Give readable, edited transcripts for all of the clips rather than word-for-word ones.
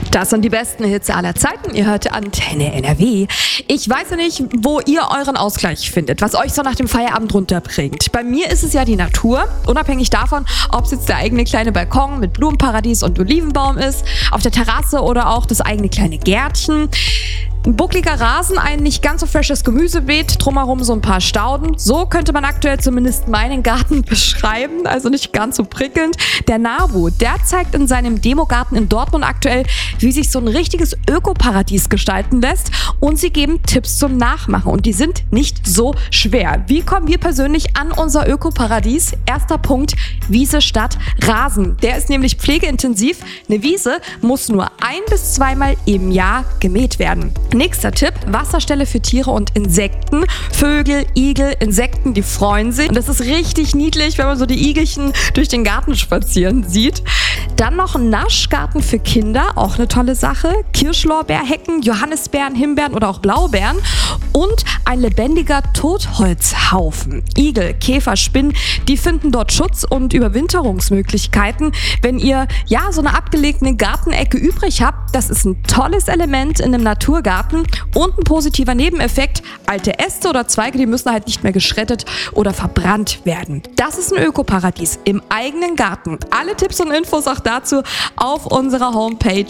Das sind die besten Hits aller Zeiten. Ihr hört Antenne NRW. Ich weiß ja nicht, wo ihr euren Ausgleich findet, was euch so nach dem Feierabend runterbringt. Bei mir ist es ja die Natur, unabhängig davon, ob es jetzt der eigene kleine Balkon mit Blumenparadies und Olivenbaum ist, auf der Terrasse oder auch das eigene kleine Gärtchen. Ein buckliger Rasen, ein nicht ganz so frisches Gemüsebeet, drumherum so ein paar Stauden. So könnte man aktuell zumindest meinen Garten beschreiben, also nicht ganz so prickelnd. Der NABU, der zeigt in seinem Demogarten in Dortmund aktuell, wie sich so ein richtiges Ökoparadies gestalten lässt, und sie geben Tipps zum Nachmachen und die sind nicht so schwer. Wie kommen wir persönlich an unser Ökoparadies? Erster Punkt: Wiese statt Rasen. Der ist nämlich pflegeintensiv. Eine Wiese muss nur 1 bis 2 Mal im Jahr gemäht werden. Nächster Tipp: Wasserstelle für Tiere und Insekten. Vögel, Igel, Insekten, die freuen sich. Und das ist richtig niedlich, wenn man so die Igelchen durch den Garten spazieren sieht. Dann noch ein Naschgarten für Kinder, auch eine tolle Sache. Kirschlorbeerhecken, Johannisbeeren, Himbeeren oder auch Blaubeeren. Und ein lebendiger Totholzhaufen. Igel, Käfer, Spinnen, die finden dort Schutz und Überwinterungsmöglichkeiten. Wenn ihr so eine abgelegene Gartenecke übrig habt, das ist ein tolles Element in einem Naturgarten und ein positiver Nebeneffekt: alte Äste oder Zweige, die müssen halt nicht mehr geschreddert oder verbrannt werden. Das ist ein Ökoparadies im eigenen Garten. Alle Tipps und Infos auch dazu auf unserer Homepage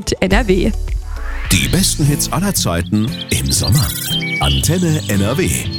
antenne.nrw. Die besten Hits aller Zeiten im Sommer. Antenne NRW.